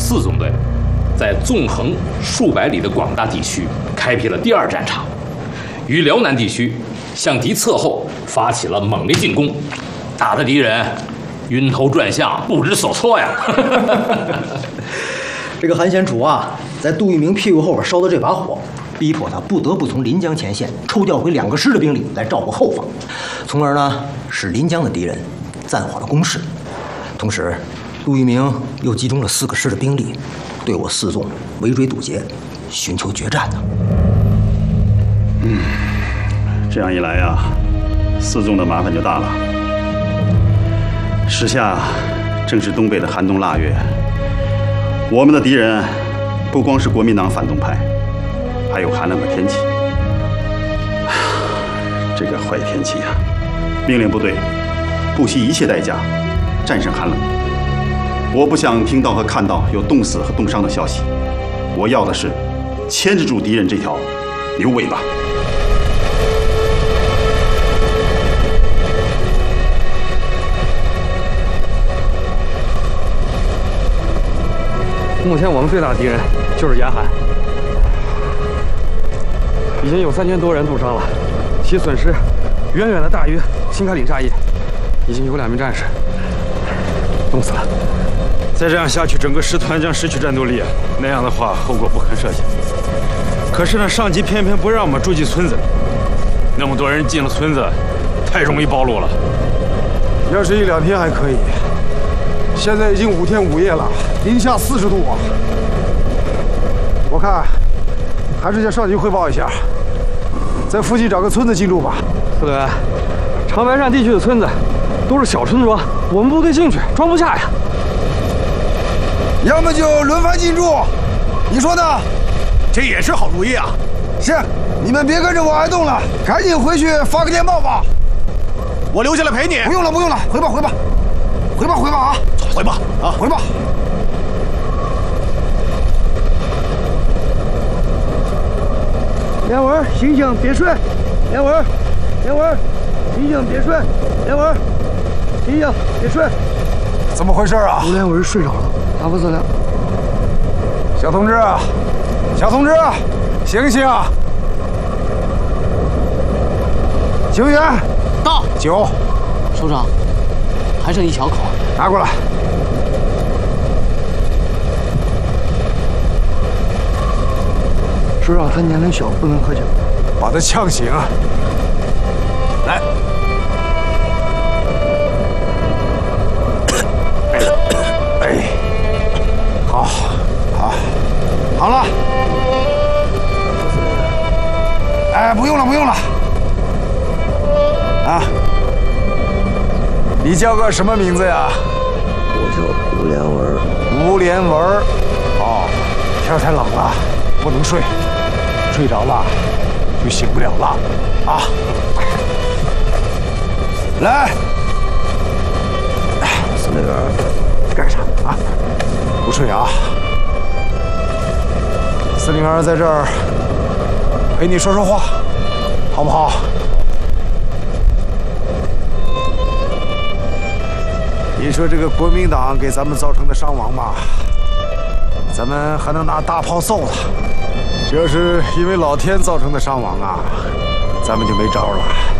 4纵队，在纵横数百里的广大地区开辟了第2战场，于辽南地区向敌侧后发起了猛烈进攻，打得敌人晕头转向，不知所措呀。 这个韩先楚啊，在杜聿明屁股后边烧的这把火，逼迫他不得不从临江前线抽调回2个师的兵力来照顾后方，从而呢使临江的敌人暂缓了攻势。同时，杜聿明又集中了4个师的兵力，对我4纵围追堵截，寻求决战呢。 这样一来呀，4纵的麻烦就大了。时下正是东北的寒冬腊月，我们的敌人不光是国民党反动派，还有寒冷的天气。这个坏天气呀，命令部队不惜一切代价战胜寒冷。我不想听到和看到有冻死和冻伤的消息，我要的是牵制住敌人这条牛尾巴。 目前我们最大的敌人就是严寒，已经有3000多人冻伤了，其损失远远的大于新开岭炸役，已经有2名战士冻死了。 再这样下去，整个师团将失去战斗力，那样的话后果不堪设想。可是呢，上级偏偏不让我们住进村子里，那么多人进了村子，太容易暴露了。 要是1、2天还可以，现在已经5天5夜了，零下40度啊！我看还是向上级汇报一下，在附近找个村子进驻吧。 四队，长白山地区的村子都是小村庄，我们部队进去装不下呀。 要么就轮番进驻，你说呢？ 这也是好主意啊！ 是，你们别跟着我挨冻了，赶紧回去发个电报吧。 我留下来陪你。 不用了，不用了，回吧，回吧，回吧，回吧啊！ 回吧啊， 回吧。连文，醒醒，别睡！连文，连文，醒醒，别睡！连文，醒醒，别睡！怎么回事啊？ 吴连文睡着了，打不死了。 小同志，小同志，醒醒！警员到。 酒， 首长，还剩1小口， 拿过来。 首长他年龄小，不能喝酒。 把他呛醒。来。哎，好，好，好了。哎，不用了，不用了。啊，你叫个什么名字呀？ 我叫吴连文。 吴连文。哦，天太冷了，不能睡，睡着了就醒不了了啊！来，司令员，盖上啊！不睡啊！司令员在这儿陪你说说话，好不好？你说这个国民党给咱们造成的伤亡吧，咱们还能拿大炮揍他。这是因为老天造成的伤亡啊，咱们就没招了。